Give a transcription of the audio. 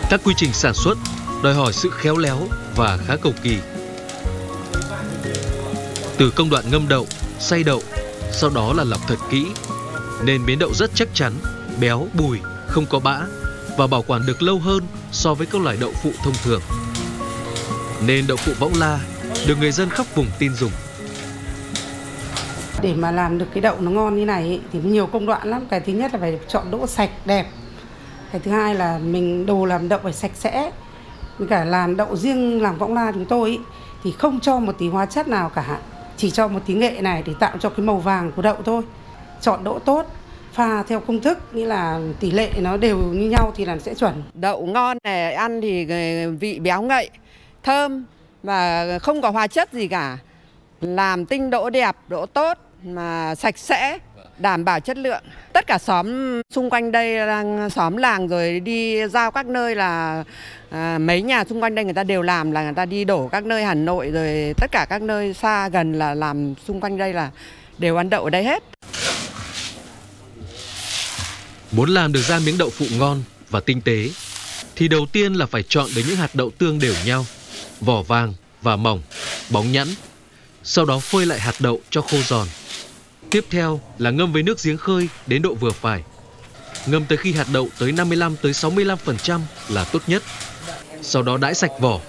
Các quy trình sản xuất đòi hỏi sự khéo léo và khá cầu kỳ. Từ công đoạn ngâm đậu, xay đậu, sau đó là lọc thật kỹ, nên miếng đậu rất chắc chắn, béo, bùi, không có bã và bảo quản được lâu hơn so với các loại đậu phụ thông thường. Nên đậu phụ Võng La được người dân khắp vùng tin dùng. Để mà làm được cái đậu nó ngon như này thì nhiều công đoạn lắm. Cái thứ nhất là phải chọn đỗ sạch đẹp. Cái thứ hai là mình đồ làm đậu phải sạch sẽ. Với cả làm đậu riêng làng Võng La chúng tôi thì không cho một tí hóa chất nào cả. Chỉ cho một tí nghệ này để tạo cho cái màu vàng của đậu thôi. Chọn đỗ tốt, pha theo công thức, nghĩa là tỷ lệ nó đều như nhau thì là sẽ chuẩn. Đậu ngon này, ăn thì vị béo ngậy, thơm và không có hóa chất gì cả. Làm tinh đỗ đẹp, đỗ tốt mà sạch sẽ, đảm bảo chất lượng. Tất cả xóm xung quanh đây, xóm làng rồi đi giao các nơi là mấy nhà xung quanh đây người ta đều làm, là người ta đi đổ các nơi Hà Nội rồi tất cả các nơi xa gần là làm xung quanh đây là đều ăn đậu ở đây hết. Muốn làm được ra miếng đậu phụ ngon và tinh tế thì đầu tiên là phải chọn được những hạt đậu tương đều nhau, vỏ vàng và mỏng, bóng nhẵn. Sau đó phơi lại hạt đậu cho khô giòn. Tiếp theo là ngâm với nước giếng khơi đến độ vừa phải. Ngâm tới khi hạt đậu tới 55 tới 65% là tốt nhất. Sau đó đãi sạch vỏ